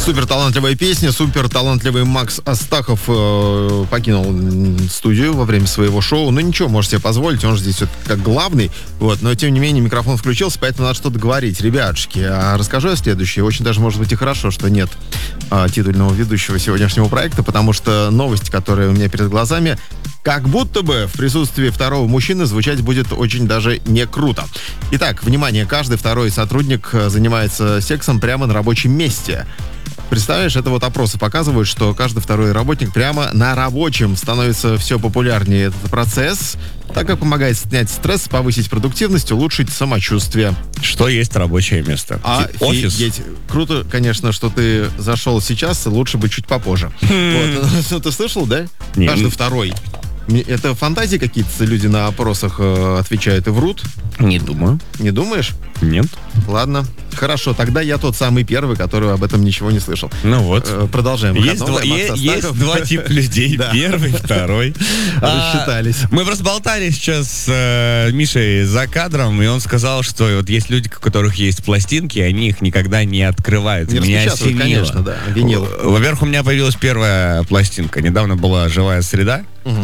Супер талантливая песня, супер талантливый Макс Астахов покинул студию во время своего шоу. Ну ничего, может себе позволить, он же здесь вот как главный. Вот, но тем не менее микрофон включился, поэтому надо что-то говорить. Ребятушки, а расскажу я следующее. Очень даже может быть и хорошо, что нет титульного ведущего сегодняшнего проекта, потому что новость, которая у меня перед глазами, как будто бы в присутствии второго мужчины звучать будет очень даже не круто. Итак, внимание, каждый второй сотрудник занимается сексом прямо на рабочем месте. Представляешь, это вот опросы показывают, что каждый второй работник прямо на рабочем становится все популярнее этот процесс, так как помогает снять стресс, повысить продуктивность, улучшить самочувствие. Что есть рабочее место? Офис? Офигеть. Круто, конечно, что ты зашел сейчас, лучше бы чуть попозже. Вот. Ты слышал, да? Нет. Каждый второй. Это фантазии какие-то люди на опросах отвечают и врут? Не думаю. Не думаешь? Нет. Ладно. Хорошо, тогда я тот самый первый, который об этом ничего не слышал. Ну вот. Продолжаем. Есть два типа людей. Первый, второй. Рассчитались. Мы просто болтали сейчас с Мишей за кадром, и он сказал, что вот есть люди, у которых есть пластинки, они их никогда не открывают. Не распечатывают, конечно, да. Винил. Во-первых, у меня появилась первая пластинка. Недавно была «Живая среда».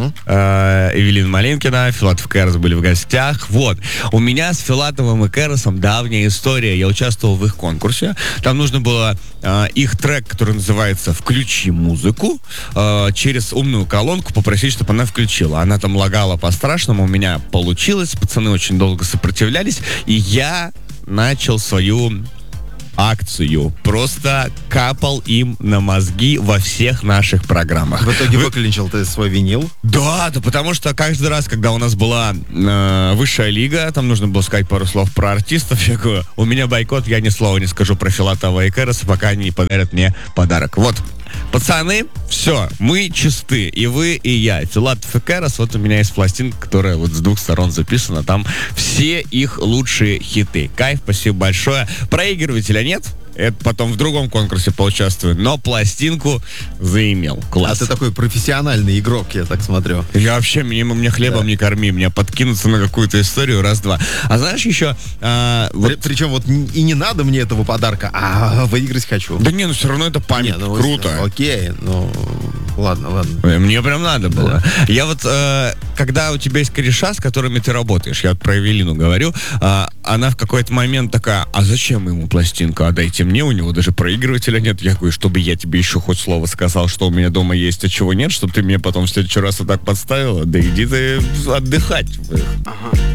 Эвелина Малинкина, Филатов и Кэрос были в гостях. Вот. У меня с Филатовым и Кэросом давняя история. Я участвовал в их конкурсе. Там нужно было их трек, который называется «Включи музыку», через умную колонку попросить, чтобы она включила. Она там лагала по-страшному. У меня получилось. Пацаны очень долго сопротивлялись. И я начал свою акцию. Просто капал им на мозги во всех наших программах. В итоге выклинчил ты свой винил? Да, потому что каждый раз, когда у нас была высшая лига, там нужно было сказать пару слов про артистов, я говорю, у меня бойкот, я ни слова не скажу про Филатова и Кэроса, пока они не подарят мне подарок. Вот. Пацаны, все, мы чисты. И вы, и я. Филатов и Кэрос, вот у меня есть пластинка, которая вот с двух сторон записана. Там все их лучшие хиты. Кайф, спасибо большое. Проигрывателя нет. Это потом в другом конкурсе поучаствую. Но пластинку заимел. Класс. А ты такой профессиональный игрок, я так смотрю. Я вообще, мне хлебом не корми. Меня подкинуться на какую-то историю раз-два. А знаешь еще... Причем вот и не надо мне этого подарка, а выиграть хочу. Да не, ну все равно это память. Круто. Окей, ну... Ладно. Мне прям надо было. Да. Я вот, когда у тебя есть кореша, с которыми ты работаешь, я вот про Эвелину говорю, она в какой-то момент такая, а зачем ему пластинка? Отдайте мне, у него даже проигрывателя нет. Я говорю, чтобы я тебе еще хоть слово сказал, что у меня дома есть, а чего нет, чтобы ты мне потом в следующий раз вот так подставила. Да иди ты отдыхать. Ага.